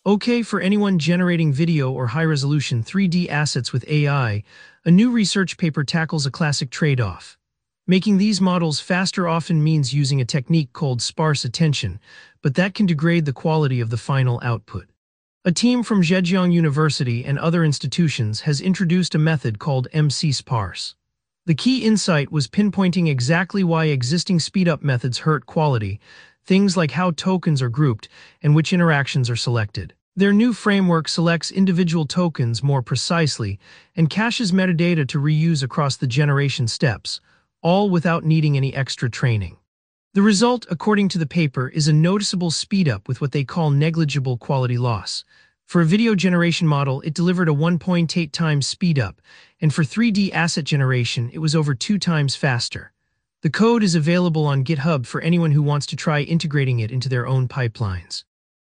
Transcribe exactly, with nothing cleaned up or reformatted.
Okay, for anyone generating video or high-resolution three D assets with A I, a new research paper tackles a classic trade-off. Making these models faster often means using a technique called sparse attention, but that can degrade the quality of the final output. A team from Zhejiang University and other institutions has introduced a method called M C Sparse. The key insight was pinpointing exactly why existing speed-up methods hurt quality, things like how tokens are grouped and which interactions are selected. Their new framework selects individual tokens more precisely and caches metadata to reuse across the generation steps, all without needing any extra training. The result, according to the paper, is a noticeable speedup with what they call negligible quality loss. For a video generation model, it delivered a one point eight times speedup, and for three D asset generation, it was over two times faster. The code is available on GitHub for anyone who wants to try integrating it into their own pipelines.